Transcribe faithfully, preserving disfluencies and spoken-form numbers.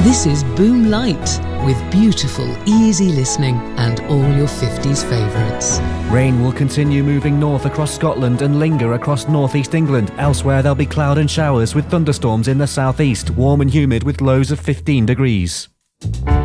This is Boom Light, with beautiful, easy listening and all your fifties favourites. Rain will continue moving north across Scotland and linger across northeast England. Elsewhere there'll be cloud and showers with thunderstorms in the southeast, warm and humid with lows of fifteen degrees.